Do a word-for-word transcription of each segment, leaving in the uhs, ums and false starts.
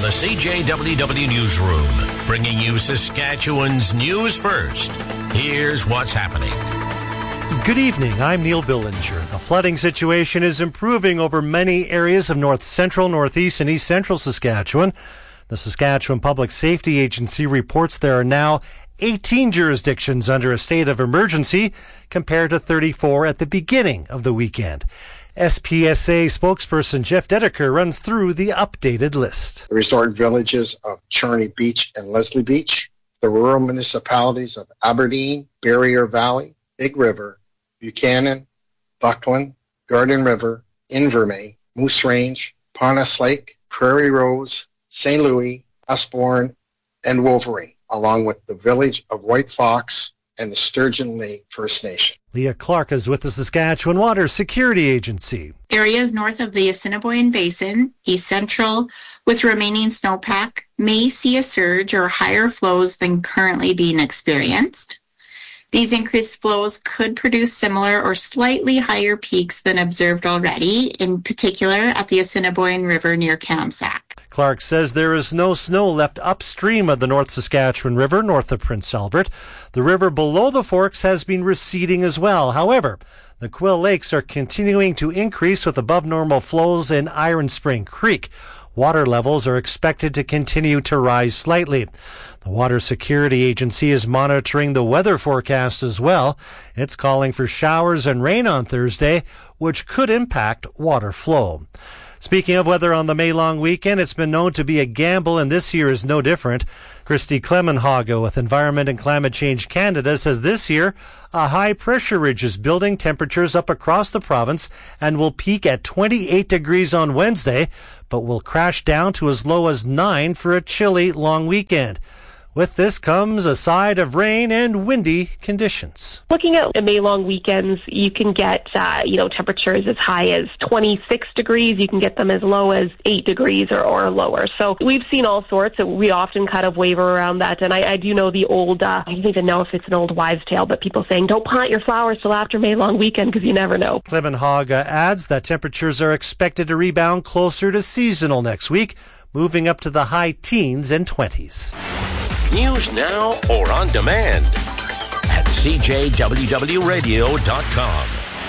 the C J W W Newsroom, bringing you Saskatchewan's news first. Here's what's happening. Good evening, I'm Neil Billinger. The flooding situation is improving over many areas of north central, northeast, and east central Saskatchewan. The Saskatchewan Public Safety Agency reports there are now eighteen jurisdictions under a state of emergency compared to thirty-four at the beginning of the weekend. S P S A spokesperson Jeff Dedeker runs through the updated list. The resort villages of Charney Beach and Leslie Beach, the rural municipalities of Aberdeen, Barrier Valley, Big River, Buchanan, Buckland, Garden River, Invermay, Moose Range, Ponus Lake, Prairie Rose, Saint Louis, Usborne, and Wolverine, along with the village of White Fox and the Sturgeon Lake First Nation. Leah Clark is with the Saskatchewan Water Security Agency. Areas north of the Assiniboine Basin, east central, with remaining snowpack, may see a surge or higher flows than currently being experienced. These increased flows could produce similar or slightly higher peaks than observed already, in particular at the Assiniboine River near Kamsack. Clark says there is no snow left upstream of the North Saskatchewan River, north of Prince Albert. The river below the Forks has been receding as well. However, the Quill Lakes are continuing to increase with above normal flows in Iron Spring Creek. Water levels are expected to continue to rise slightly. The Water Security Agency is monitoring the weather forecast as well. It's calling for showers and rain on Thursday, which could impact water flow. Speaking of weather on the May long weekend, it's been known to be a gamble, and this year is no different. Christy Clemenhaga with Environment and Climate Change Canada says this year a high-pressure ridge is building temperatures up across the province and will peak at twenty-eight degrees on Wednesday, but will crash down to as low as nine for a chilly long weekend. With this comes a side of rain and windy conditions. Looking at May long weekends, you can get, uh, you know, temperatures as high as twenty-six degrees. You can get them as low as eight degrees or, or lower. So we've seen all sorts. We often kind of waver around that. And I, I do know the old, uh, I don't even know if it's an old wives' tale, but people saying, don't plant your flowers till after May long weekend because you never know. Clemenhaga adds that temperatures are expected to rebound closer to seasonal next week, moving up to the high teens and twenties. News now or on demand at C J W W radio dot com.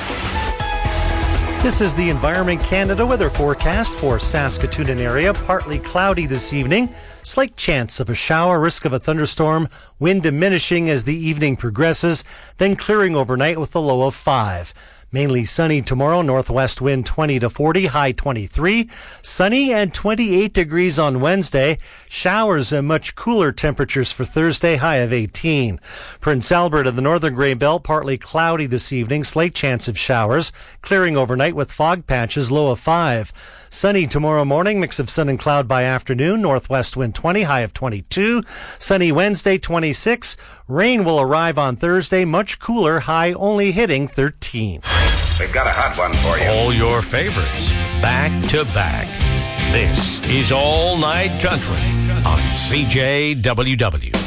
This is the Environment Canada weather forecast for Saskatoon and area. Partly cloudy this evening. Slight chance of a shower, risk of a thunderstorm, wind diminishing as the evening progresses, then clearing overnight with a low of five. Mainly sunny tomorrow, northwest wind twenty to forty, high twenty-three. Sunny and twenty-eight degrees on Wednesday. Showers and much cooler temperatures for Thursday, high of eighteen. Prince Albert and the northern Grey Belt, partly cloudy this evening, slight chance of showers. Clearing overnight with fog patches, low of five. Sunny tomorrow morning, mix of sun and cloud by afternoon. Northwest wind twenty, high of twenty-two. Sunny Wednesday, twenty-six. Rain will arrive on Thursday, much cooler, high only hitting thirteen. We've got a hot one for you. All your favorites, back to back. This is All Night Country on C J W W.